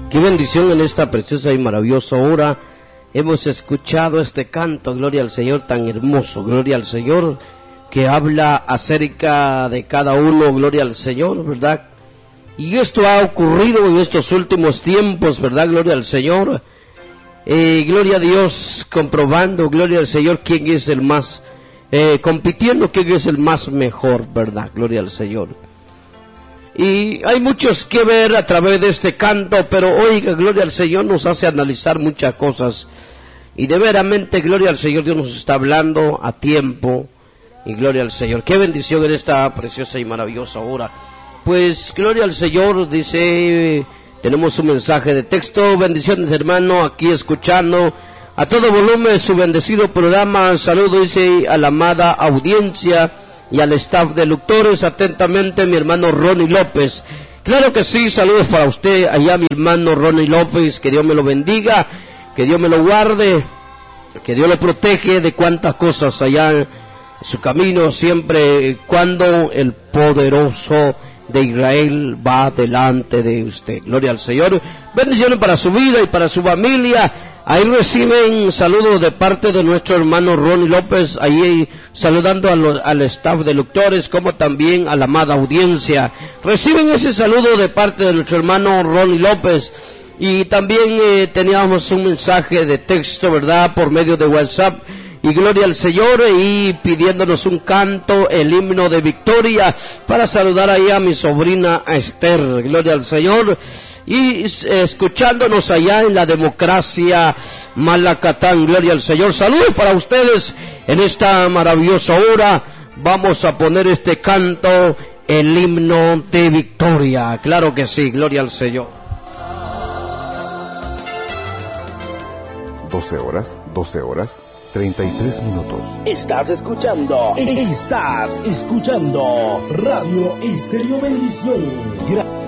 Qué bendición en esta preciosa y maravillosa hora. Hemos escuchado este canto, gloria al Señor, tan hermoso, gloria al Señor, que habla acerca de cada uno, gloria al Señor, ¿verdad? Y esto ha ocurrido en estos últimos tiempos, ¿verdad? Gloria al Señor. Gloria a Dios, comprobando, gloria al Señor, quién es el más, compitiendo quién es el más mejor, ¿verdad? Gloria al Señor. Y hay muchos que ver a través de este canto, pero oiga, gloria al Señor nos hace analizar muchas cosas. Y de veramente, gloria al Señor, Dios nos está hablando a tiempo. Y gloria al Señor. Qué bendición en esta preciosa y maravillosa hora. Pues, gloria al Señor, dice, tenemos un mensaje de texto. Bendiciones, hermano, aquí escuchando a todo volumen su bendecido programa. Saludo, dice, a la amada audiencia y al staff de Luctores, atentamente mi hermano Ronnie López. Claro que sí, saludos para usted, allá mi hermano Ronnie López, que Dios me lo bendiga, que Dios me lo guarde, que Dios lo protege de cuantas cosas allá en su camino, siempre cuando el poderoso de Israel va delante de usted. Gloria al Señor. Bendiciones para su vida y para su familia. Ahí reciben saludos de parte de nuestro hermano Ronnie López, ahí saludando al staff de Luctores, como también a la amada audiencia. Reciben ese saludo de parte de nuestro hermano Ronnie López. Y también teníamos un mensaje de texto, ¿verdad?, por medio de WhatsApp. Y gloria al Señor, y pidiéndonos un canto, el himno de victoria, para saludar ahí a mi sobrina Esther. Gloria al Señor. Y escuchándonos allá en la democracia Malacatán. Gloria al Señor. Saludos para ustedes en esta maravillosa hora. Vamos a poner este canto, el himno de victoria. Claro que sí, gloria al Señor. 12 horas, 33 minutos. Estás escuchando Radio Estéreo Bendición.